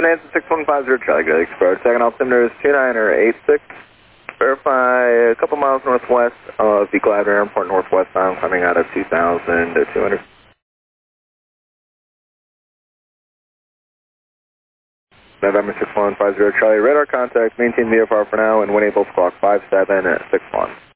Bonanza 6150 Charlie, good Express. Second altimeter is 2986. Verify a couple miles northwest of the Gladwin Airport northwest bound coming out of 2200. November 6150 Charlie, radar contact, maintain VFR for now, and wind able squawk 57 at 61.